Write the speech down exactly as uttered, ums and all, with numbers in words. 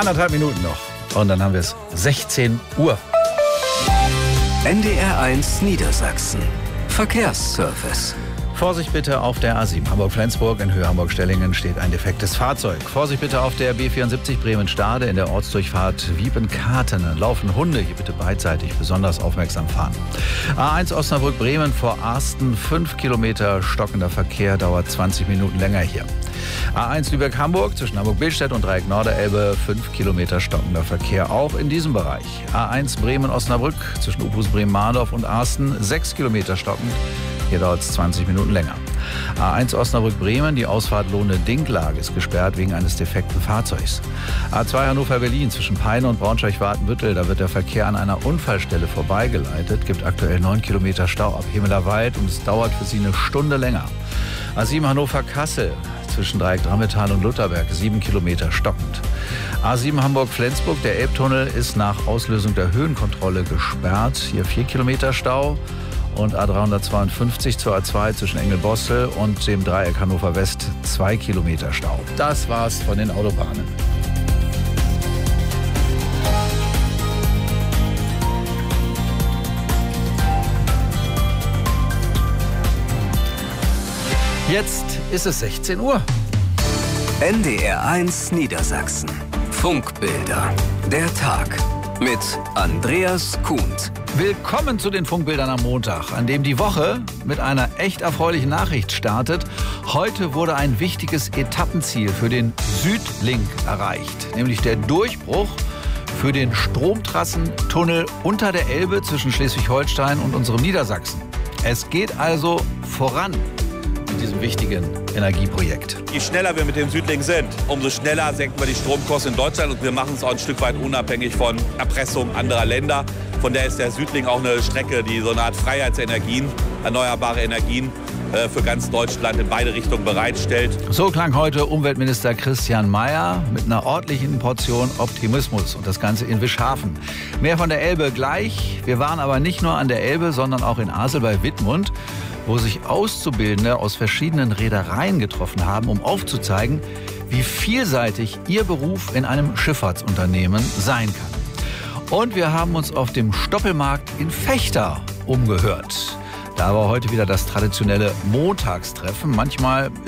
Anderthalb Minuten noch. Und dann haben wir es sechzehn Uhr. N D R eins Niedersachsen. Verkehrsservice. Vorsicht bitte auf der A sieben Hamburg-Flensburg. In Höhe Hamburg-Stellingen steht ein defektes Fahrzeug. Vorsicht bitte auf der B vierundsiebzig Bremen-Stade. In der Ortsdurchfahrt Wiepen-Katenen laufen Hunde. Hier bitte beidseitig besonders aufmerksam fahren. A eins Osnabrück-Bremen vor Arsten. fünf Kilometer stockender Verkehr, dauert zwanzig Minuten länger hier. A eins Lübeck-Hamburg zwischen Hamburg-Billstedt und Dreieck Norderelbe. fünf Kilometer stockender Verkehr auch in diesem Bereich. A eins Bremen-Osnabrück zwischen Upus Bremen-Mahndorf und Arsten. sechs Kilometer stockend. Hier dauert es zwanzig Minuten länger. A eins Osnabrück-Bremen, die Ausfahrt Lohne-Dinklage ist gesperrt wegen eines defekten Fahrzeugs. A zwei Hannover-Berlin zwischen Peine und Braunschweig-Watenbüttel, da wird der Verkehr an einer Unfallstelle vorbeigeleitet. Gibt aktuell neun Kilometer Stau ab Himmelerwald und es dauert für Sie eine Stunde länger. A sieben Hannover-Kassel zwischen Dreieck Drammetal und Lutherberg, sieben Kilometer stockend. A sieben Hamburg-Flensburg, der Elbtunnel ist nach Auslösung der Höhenkontrolle gesperrt. Hier vier Kilometer Stau. Und A dreihundertzweiundfünfzig zur A zwei zwischen Engelbossel und dem Dreieck Hannover West zwei Kilometer Stau. Das war's von den Autobahnen. Jetzt ist es sechzehn Uhr. N D R eins Niedersachsen. Funkbilder. Der Tag mit Andreas Kuhnt. Willkommen zu den Funkbildern am Montag, an dem die Woche mit einer echt erfreulichen Nachricht startet. Heute wurde ein wichtiges Etappenziel für den Südlink erreicht, nämlich der Durchbruch für den Stromtrassentunnel unter der Elbe zwischen Schleswig-Holstein und unserem Niedersachsen. Es geht also voran mit diesem wichtigen Energieprojekt. Je schneller wir mit dem Südlink sind, umso schneller senken wir die Stromkosten in Deutschland und wir machen es auch ein Stück weit unabhängig von Erpressung anderer Länder. Von daher ist der Südlink auch eine Strecke, die so eine Art Freiheitsenergien, erneuerbare Energien äh, für ganz Deutschland in beide Richtungen bereitstellt. So klang heute Umweltminister Christian Mayer mit einer ordentlichen Portion Optimismus und das Ganze in Wischhafen. Mehr von der Elbe gleich. Wir waren aber nicht nur an der Elbe, sondern auch in Asel bei Wittmund, wo sich Auszubildende aus verschiedenen Reedereien getroffen haben, um aufzuzeigen, wie vielseitig ihr Beruf in einem Schifffahrtsunternehmen sein kann. Und wir haben uns auf dem Stoppelmarkt in Vechta umgehört. Da war heute wieder das traditionelle Montagstreffen. Manchmal